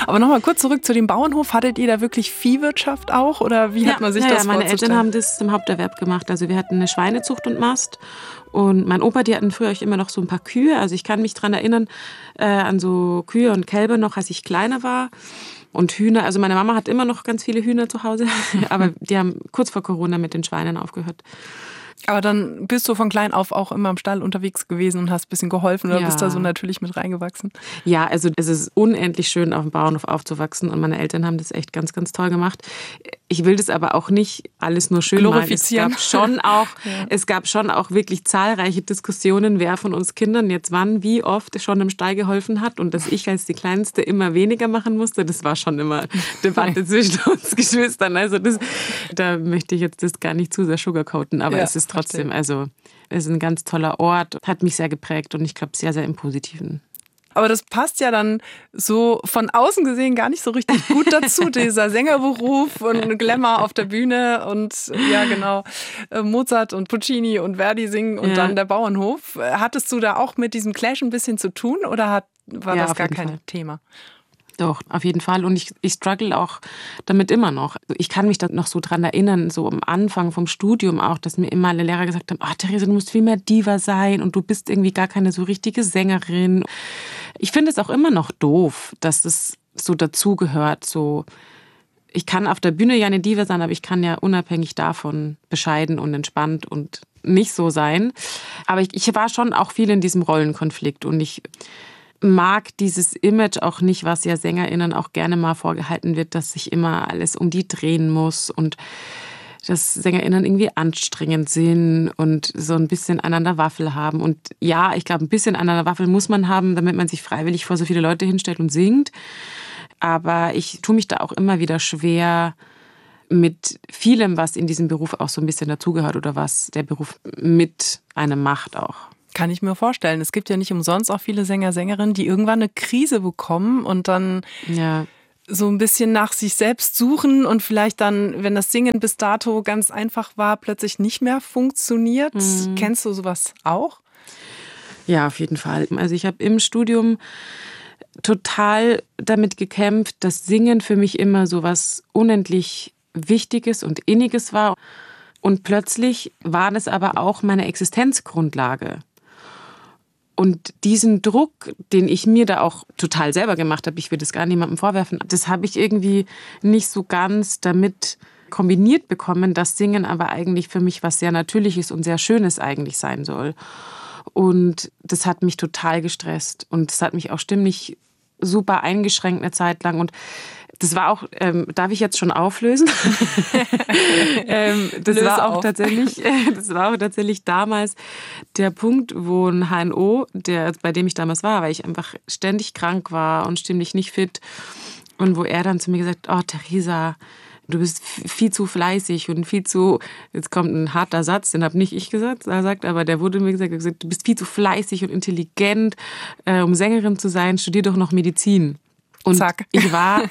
Aber nochmal kurz zurück zu dem Bauernhof. Hattet ihr da wirklich Viehwirtschaft auch oder wie hat man sich das vorzustellen? Meine Eltern haben das zum Haupterwerb gemacht. Also wir hatten eine Schweinezucht und Mast. Und mein Opa, die hatten früher immer noch so ein paar Kühe. Also ich kann mich daran erinnern, an so Kühe und Kälber noch, als ich kleiner war. Und Hühner, also meine Mama hat immer noch ganz viele Hühner zu Hause. Aber die haben kurz vor Corona mit den Schweinen aufgehört. Aber dann bist du von klein auf auch immer im Stall unterwegs gewesen und hast ein bisschen geholfen oder bist da so natürlich mit reingewachsen? Ja, also es ist unendlich schön, auf dem Bauernhof aufzuwachsen und meine Eltern haben das echt ganz, ganz toll gemacht. Ich will das aber auch nicht alles nur schön glorifizieren. Es gab schon auch wirklich zahlreiche Diskussionen, wer von uns Kindern jetzt wann, wie oft schon im Stall geholfen hat und dass ich als die Kleinste immer weniger machen musste. Das war schon immer Debatte zwischen uns Geschwistern. Also da möchte ich jetzt das gar nicht zu sehr sugarcoaten, aber es ist trotzdem, also es ist ein ganz toller Ort, hat mich sehr geprägt und ich glaube sehr, sehr im Positiven. Aber das passt ja dann so von außen gesehen gar nicht so richtig gut dazu, dieser Sängerberuf und Glamour auf der Bühne und ja genau, Mozart und Puccini und Verdi singen und dann der Bauernhof. Hattest du da auch mit diesem Clash ein bisschen zu tun oder war das gar kein Thema? Doch, auf jeden Fall. Und ich struggle auch damit immer noch. Ich kann mich da noch so dran erinnern, so am Anfang vom Studium auch, dass mir immer alle Lehrer gesagt haben, Therese, du musst viel mehr Diva sein und du bist irgendwie gar keine so richtige Sängerin. Ich finde es auch immer noch doof, dass es so dazugehört. So, ich kann auf der Bühne ja eine Diva sein, aber ich kann ja unabhängig davon bescheiden und entspannt und nicht so sein. Aber ich war schon auch viel in diesem Rollenkonflikt und ich mag dieses Image auch nicht, was ja SängerInnen auch gerne mal vorgehalten wird, dass sich immer alles um die drehen muss und dass SängerInnen irgendwie anstrengend sind und so ein bisschen einander Waffel haben. Und ja, ich glaube, ein bisschen einander Waffel muss man haben, damit man sich freiwillig vor so viele Leute hinstellt und singt. Aber ich tue mich da auch immer wieder schwer mit vielem, was in diesem Beruf auch so ein bisschen dazugehört oder was der Beruf mit einem macht auch. Kann ich mir vorstellen. Es gibt ja nicht umsonst auch viele Sänger, Sängerinnen, die irgendwann eine Krise bekommen und dann so ein bisschen nach sich selbst suchen und vielleicht dann, wenn das Singen bis dato ganz einfach war, plötzlich nicht mehr funktioniert. Kennst du sowas auch? Ja, auf jeden Fall. Also ich habe im Studium total damit gekämpft, dass Singen für mich immer so was unendlich Wichtiges und Inniges war. Und plötzlich war das aber auch meine Existenzgrundlage. Und diesen Druck, den ich mir da auch total selber gemacht habe, ich will das gar niemandem vorwerfen, das habe ich irgendwie nicht so ganz damit kombiniert bekommen, dass Singen aber eigentlich für mich was sehr Natürliches und sehr Schönes eigentlich sein soll. Und das hat mich total gestresst und das hat mich auch stimmlich super eingeschränkt eine Zeit lang. Und das war auch, darf ich jetzt schon auflösen? Das war auch tatsächlich damals der Punkt, wo ein HNO, bei dem ich damals war, weil ich einfach ständig krank war und stimmlich nicht fit. Und wo er dann zu mir gesagt hat, Theresa, du bist viel zu fleißig und viel zu, jetzt kommt ein harter Satz, den habe nicht ich gesagt, aber der wurde mir gesagt, du bist viel zu fleißig und intelligent, um Sängerin zu sein, studier doch noch Medizin. Und zack. Ich war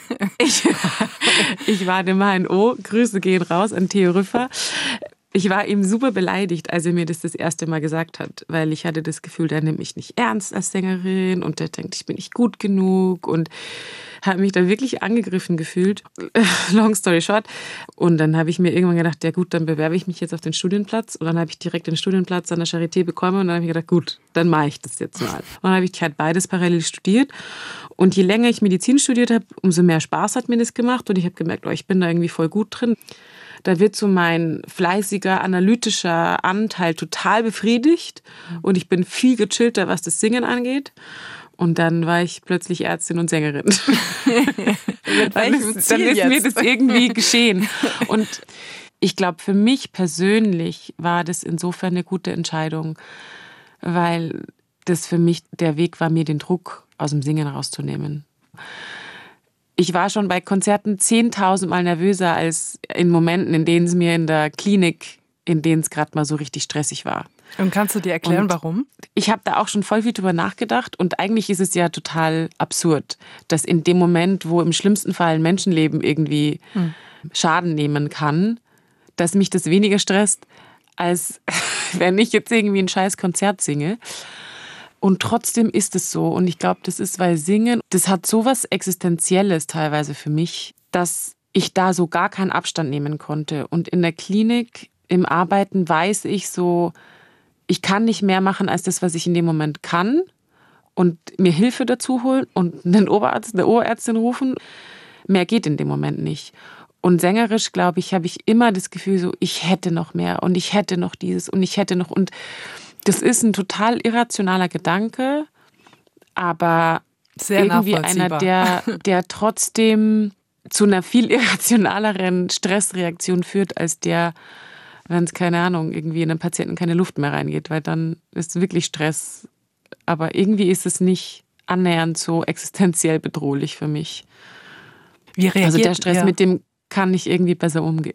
dem HNO, Grüße gehen raus an Theo Rüffer. Ich war ihm super beleidigt, als er mir das erste Mal gesagt hat, weil ich hatte das Gefühl, der nimmt mich nicht ernst als Sängerin und der denkt, ich bin nicht gut genug und habe mich da wirklich angegriffen gefühlt. Long story short. Und dann habe ich mir irgendwann gedacht, ja gut, dann bewerbe ich mich jetzt auf den Studienplatz. Und dann habe ich direkt den Studienplatz an der Charité bekommen und dann habe ich gedacht, gut, dann mache ich das jetzt mal. Und dann habe ich halt beides parallel studiert. Und je länger ich Medizin studiert habe, umso mehr Spaß hat mir das gemacht. Und ich habe gemerkt, ich bin da irgendwie voll gut drin. Da wird so mein fleißiger, analytischer Anteil total befriedigt. Und ich bin viel gechillter, was das Singen angeht. Und dann war ich plötzlich Ärztin und Sängerin. Dann ist mir das irgendwie geschehen. Und ich glaube, für mich persönlich war das insofern eine gute Entscheidung, weil das für mich der Weg war, mir den Druck aus dem Singen rauszunehmen. Ich war schon bei Konzerten 10.000 Mal nervöser als in Momenten, in denen es mir in der Klinik, in denen es gerade mal so richtig stressig war. Und kannst du dir erklären, warum? Ich habe da auch schon voll viel drüber nachgedacht und eigentlich ist es ja total absurd, dass in dem Moment, wo im schlimmsten Fall ein Menschenleben irgendwie Schaden nehmen kann, dass mich das weniger stresst, als wenn ich jetzt irgendwie ein scheiß Konzert singe. Und trotzdem ist es so. Und ich glaube, das ist, weil Singen, das hat so was Existenzielles teilweise für mich, dass ich da so gar keinen Abstand nehmen konnte. Und in der Klinik, im Arbeiten weiß ich so, ich kann nicht mehr machen als das, was ich in dem Moment kann. Und mir Hilfe dazu holen und einen Oberarzt, eine Ohrärztin rufen. Mehr geht in dem Moment nicht. Und sängerisch, glaube ich, habe ich immer das Gefühl, so, ich hätte noch mehr und ich hätte noch dieses und ich hätte noch. Und das ist ein total irrationaler Gedanke, aber sehr irgendwie einer, der trotzdem zu einer viel irrationaleren Stressreaktion führt, als der, wenn es, keine Ahnung, irgendwie in einem Patienten keine Luft mehr reingeht, weil dann ist es wirklich Stress. Aber irgendwie ist es nicht annähernd so existenziell bedrohlich für mich. Wie reagiert, also der Stress, mit dem kann ich irgendwie besser umgehen.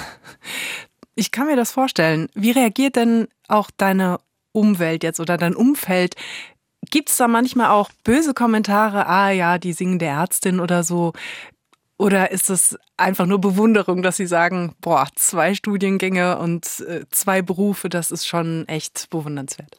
Ich kann mir das vorstellen. Wie reagiert denn auch deine Umwelt jetzt oder dein Umfeld? Gibt es da manchmal auch böse Kommentare, die singende Ärztin oder so? Oder ist es einfach nur Bewunderung, dass sie sagen, 2 Studiengänge und 2 Berufe, das ist schon echt bewundernswert?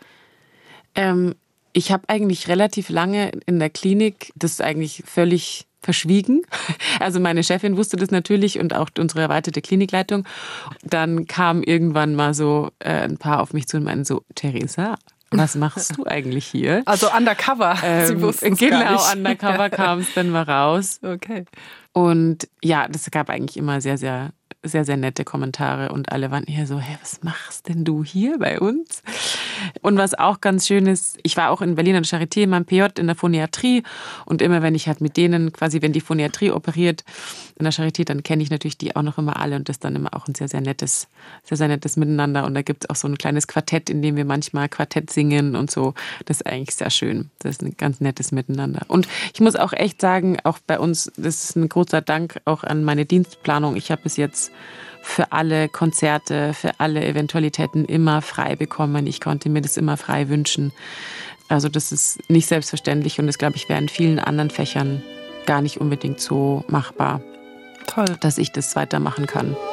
Ich habe eigentlich relativ lange in der Klinik das eigentlich völlig verschwiegen. Also meine Chefin wusste das natürlich und auch unsere erweiterte Klinikleitung. Dann kam irgendwann mal so ein paar auf mich zu und meinten so, Theresa, was machst du eigentlich hier? Also undercover, sie wussten es gar nicht. Genau, undercover kam es dann mal raus. Okay. Und ja, das gab eigentlich immer sehr, sehr, sehr, sehr nette Kommentare und alle waren eher so, hey, was machst denn du hier bei uns? Und was auch ganz schön ist, ich war auch in Berlin an der Charité in meinem PJ in der Phoniatrie und immer wenn ich halt mit denen, quasi wenn die Phoniatrie operiert in der Charité, dann kenne ich natürlich die auch noch immer alle und das ist dann immer auch ein sehr, sehr nettes Miteinander und da gibt es auch so ein kleines Quartett, in dem wir manchmal Quartett singen und so. Das ist eigentlich sehr schön. Das ist ein ganz nettes Miteinander. Und ich muss auch echt sagen, auch bei uns, das ist ein großer Dank auch an meine Dienstplanung. Ich habe bis jetzt für alle Konzerte, für alle Eventualitäten immer frei bekommen. Ich konnte mir das immer frei wünschen. Also das ist nicht selbstverständlich und das, glaube ich, wäre in vielen anderen Fächern gar nicht unbedingt so machbar. Toll. Dass ich das weitermachen kann.